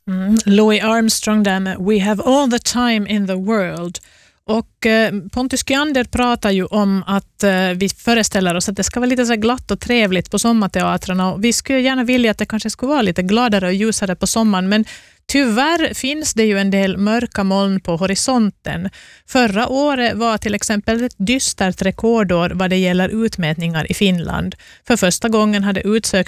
Louis Armstrong där med We have all the time in the world. Och Pontus Kyander pratar ju om att vi föreställer oss att det ska vara lite så glatt och trevligt på sommarteatrarna. Och vi skulle gärna vilja att det kanske skulle vara lite gladare och ljusare på sommaren, men tyvärr finns det ju en del mörka moln på horisonten. Förra året var till exempel ett dystert rekordår vad det gäller utmätningar i Finland. För första gången hade